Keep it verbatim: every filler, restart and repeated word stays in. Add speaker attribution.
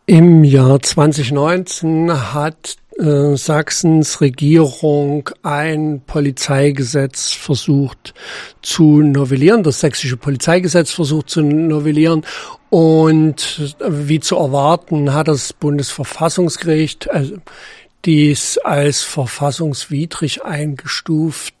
Speaker 1: Im Jahr zwanzig neunzehn hat äh, Sachsens Regierung ein Polizeigesetz versucht zu novellieren, das sächsische Polizeigesetz versucht zu novellieren, und wie zu erwarten hat das Bundesverfassungsgericht also dies als verfassungswidrig eingestuft.